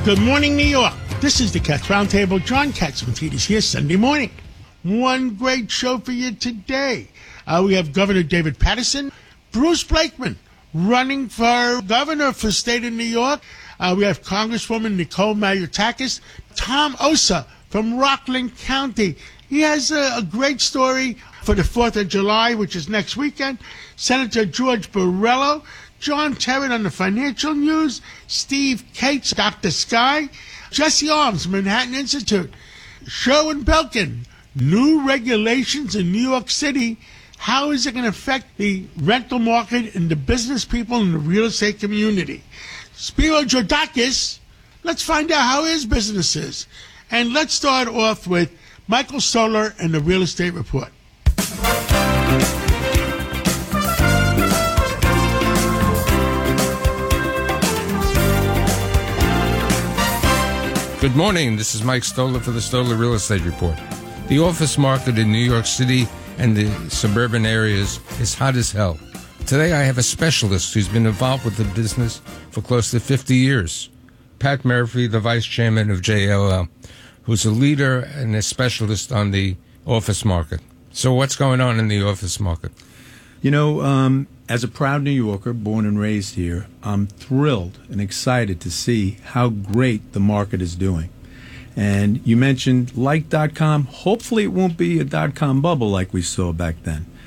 Good morning, New York. This is the Cats Roundtable. John Catsimatidis here, Sunday morning. One great show for you today. We have Governor David Paterson, Bruce Blakeman running for governor for the state of New York. We have Congresswoman Nicole Maliotakis, Tom Osa from Rockland County. He has a great story for the 4th of July, which is next weekend. Senator George Borrello, John Terran on the financial news, Steve Cates, Dr. Sky, Jesse Arms, Manhattan Institute, Sherwin Belkin, new regulations in New York City. How is it going to affect the rental market and the business people in the real estate community? Spiro Georgakis, let's find out how his business is. And let's start off with Michael Stoller and the Real Estate Report. Good morning. This is Mike Stoller for the Stoller Real Estate Report. The office market in New York City and the suburban areas is hot as hell. Today I have a specialist who's been involved with the business for close to 50 years. Pat Murphy, the vice chairman of JLL, who's a leader and a specialist on the office market. So what's going on in the office market? You know, as a proud New Yorker, born and raised here, I'm thrilled and excited to see how great the market is doing. And you mentioned like .com. Hopefully it won't be a .com bubble like we saw back then.